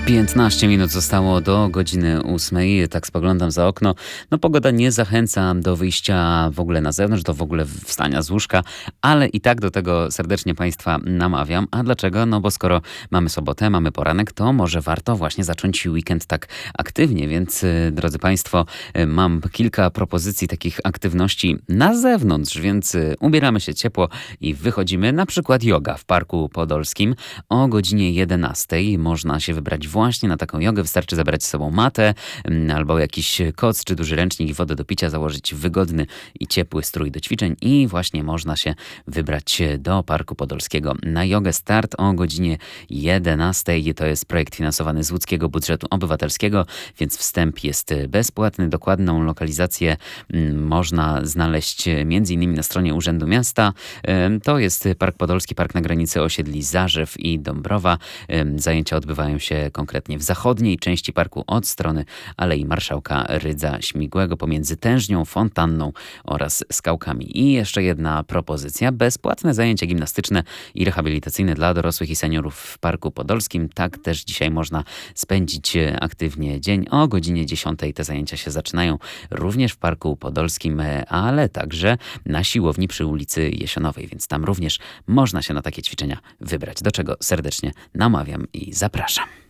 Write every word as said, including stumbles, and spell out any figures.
piętnaście minut zostało do godziny ósmej. Tak spoglądam za okno. No pogoda nie zachęca do wyjścia w ogóle na zewnątrz, do w ogóle wstania z łóżka, ale i tak do tego serdecznie Państwa namawiam. A dlaczego? No bo skoro mamy sobotę, mamy poranek, to może warto właśnie zacząć weekend tak aktywnie. Więc y, drodzy Państwo, y, mam kilka propozycji takich aktywności na zewnątrz, więc y, ubieramy się ciepło i wychodzimy. Na przykład yoga w Parku Podolskim o godzinie jedenastej. Można się wybrać właśnie na taką jogę. Wystarczy zabrać z sobą matę mm, albo jakiś koc czy duży ręcznik i wodę do picia, założyć wygodny i ciepły strój do ćwiczeń i właśnie można się wybrać do Parku Podolskiego na jogę. Start o godzinie jedenastej. To jest projekt finansowany z łódzkiego budżetu obywatelskiego, więc wstęp jest bezpłatny. Dokładną lokalizację mm, można znaleźć między innymi na stronie Urzędu Miasta. Ym, To jest Park Podolski, park na granicy osiedli Zarzew i Dąbrowa. Ym, Zajęcia odbywają się konkretnie w zachodniej części parku od strony Alei Marszałka Rydza Śmigłego pomiędzy Tężnią, Fontanną oraz Skałkami. I jeszcze jedna propozycja. Bezpłatne zajęcia gimnastyczne i rehabilitacyjne dla dorosłych i seniorów w Parku Podolskim. Tak też dzisiaj można spędzić aktywnie dzień. O godzinie dziesiątej te zajęcia się zaczynają również w Parku Podolskim, ale także na siłowni przy ulicy Jesionowej, więc tam również można się na takie ćwiczenia wybrać, do czego serdecznie namawiam i zapraszam.